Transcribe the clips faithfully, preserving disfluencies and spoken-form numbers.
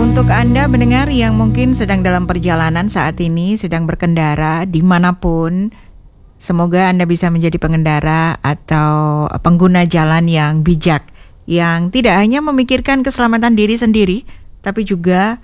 Untuk Anda mendengar yang mungkin sedang dalam perjalanan saat ini, sedang berkendara dimanapun, semoga Anda bisa menjadi pengendara atau pengguna jalan yang bijak, yang tidak hanya memikirkan keselamatan diri sendiri, tapi juga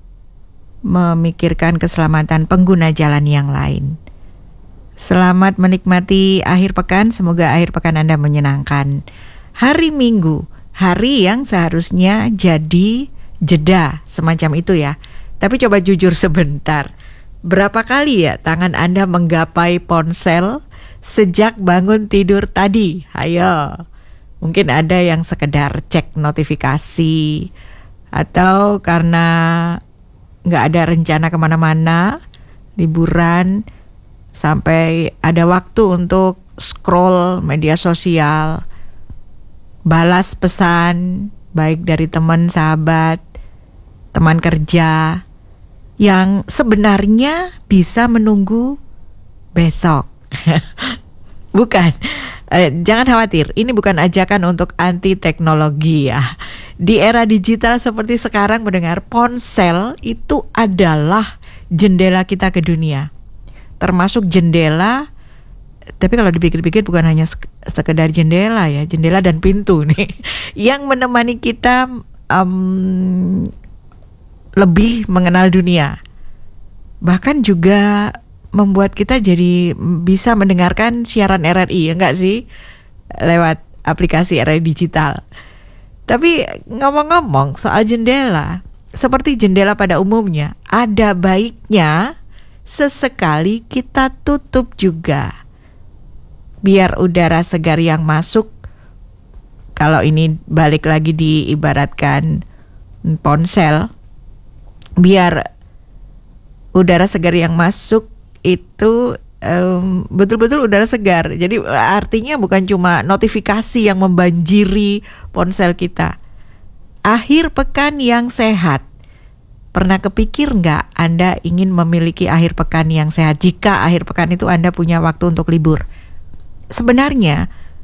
memikirkan keselamatan pengguna jalan yang lain. Selamat menikmati akhir pekan, semoga akhir pekan Anda menyenangkan. Hari Minggu, hari yang seharusnya jadi jeda semacam itu ya. Tapi coba jujur sebentar, berapa kali ya tangan Anda menggapai ponsel sejak bangun tidur tadi? Ayo, mungkin ada yang sekedar cek notifikasi, atau karena gak ada rencana kemana-mana, liburan, sampai ada waktu untuk scroll media sosial, balas pesan baik dari teman, sahabat, teman kerja yang sebenarnya bisa menunggu besok. Bukan, eh, jangan khawatir, ini bukan ajakan untuk anti teknologi ya. Di era digital seperti sekarang, mendengar ponsel itu adalah jendela kita ke dunia. Termasuk jendela, tapi kalau dipikir-pikir bukan hanya sekedar jendela ya, jendela dan pintu nih yang menemani kita um, lebih mengenal dunia. Bahkan juga membuat kita jadi bisa mendengarkan siaran R R I, ya enggak sih? Lewat aplikasi R R I digital. Tapi ngomong-ngomong soal jendela, seperti jendela pada umumnya, ada baiknya sesekali kita tutup juga, biar udara segar yang masuk. Kalau ini balik lagi diibaratkan ponsel, biar udara segar yang masuk itu um, betul-betul udara segar. Jadi artinya bukan cuma notifikasi yang membanjiri ponsel kita. Akhir pekan yang sehat. Pernah kepikir nggak Anda ingin memiliki akhir pekan yang sehat jika akhir pekan itu Anda punya waktu untuk libur? Sebenarnya,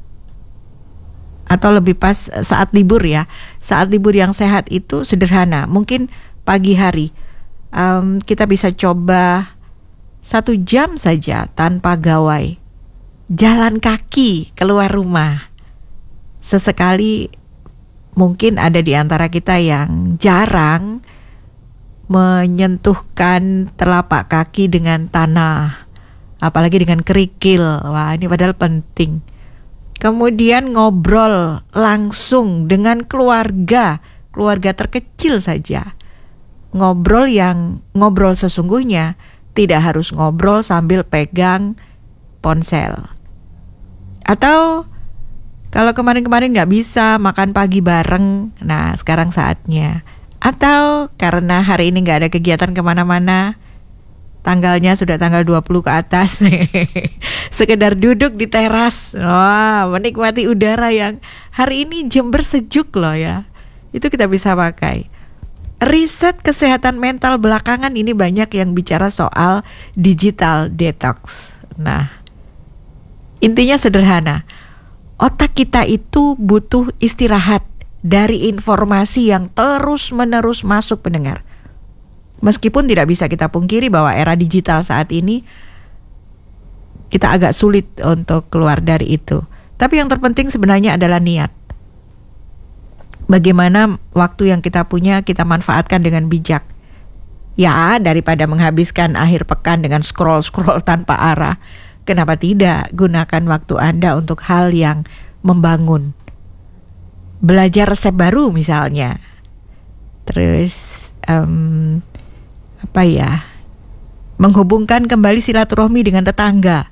atau lebih pas saat libur ya, saat libur yang sehat itu sederhana. Mungkin pagi hari um, kita bisa coba satu jam saja tanpa gawai, jalan kaki keluar rumah. Sesekali mungkin ada di antara kita yang jarang menyentuhkan telapak kaki dengan tanah, apalagi dengan kerikil. Wah, ini padahal penting. Kemudian ngobrol langsung dengan keluarga, keluarga terkecil saja. Ngobrol yang ngobrol sesungguhnya, tidak harus ngobrol sambil pegang ponsel. Atau kalau kemarin-kemarin gak bisa makan pagi bareng, nah sekarang saatnya. Atau karena hari ini gak ada kegiatan kemana-mana, tanggalnya sudah tanggal dua puluh ke atas, sekedar duduk di teras, wah, menikmati udara yang hari ini Jember sejuk loh ya. Itu kita bisa pakai. Riset kesehatan mental belakangan ini banyak yang bicara soal digital detox. Nah, intinya sederhana. Otak kita itu butuh istirahat dari informasi yang terus-menerus masuk, pendengar. Meskipun tidak bisa kita pungkiri bahwa era digital saat ini kita agak sulit untuk keluar dari itu. Tapi yang terpenting sebenarnya adalah niat. Bagaimana waktu yang kita punya kita manfaatkan dengan bijak. Ya, daripada menghabiskan akhir pekan dengan scroll-scroll tanpa arah, kenapa tidak gunakan waktu Anda untuk hal yang membangun. Belajar resep baru misalnya. Terus um, apa ya? Menghubungkan kembali silaturahmi dengan tetangga.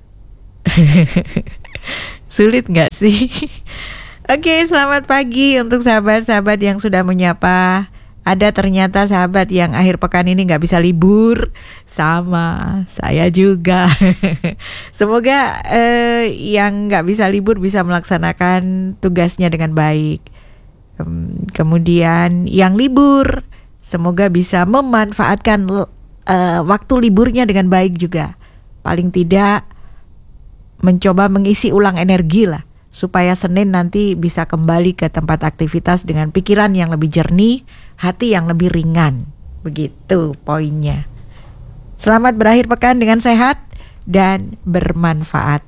Sulit gak sih? Oke, selamat pagi untuk sahabat-sahabat yang sudah menyapa. Ada ternyata sahabat yang akhir pekan ini gak bisa libur. Sama, saya juga. Semoga eh, yang gak bisa libur bisa melaksanakan tugasnya dengan baik. Kemudian yang libur, semoga bisa memanfaatkan uh, waktu liburnya dengan baik juga. Paling tidak mencoba mengisi ulang energi lah, supaya Senin nanti bisa kembali ke tempat aktivitas dengan pikiran yang lebih jernih, hati yang lebih ringan. Begitu poinnya. Selamat berakhir pekan dengan sehat dan bermanfaat.